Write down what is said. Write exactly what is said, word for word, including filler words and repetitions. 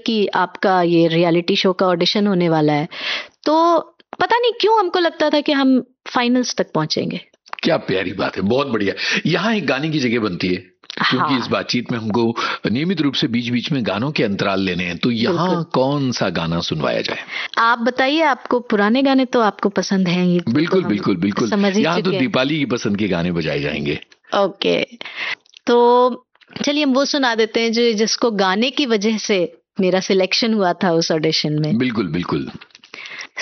कि आपका ये रियलिटी शो का ऑडिशन होने वाला है, तो पता नहीं क्यों हमको लगता था कि हम फाइनल्स तक पहुंचेंगे। क्या प्यारी बात है, बहुत बढ़िया। यहाँ एक गाने की जगह बनती है, क्योंकि हाँ। इस बातचीत में हमको नियमित रूप से बीच बीच में गानों के अंतराल लेने हैं, तो यहाँ कौन सा गाना सुनवाया जाए? आप बताइए, आपको पुराने गाने तो आपको पसंद हैं ही। बिल्कुल तो बिल्कुल बिल्कुल, यहाँ तो दीपाली की पसंद के गाने बजाए जाएंगे। ओके, तो चलिए हम वो सुना देते हैं जो जिसको गाने की वजह से मेरा सिलेक्शन हुआ था उस ऑडिशन में। बिल्कुल बिल्कुल।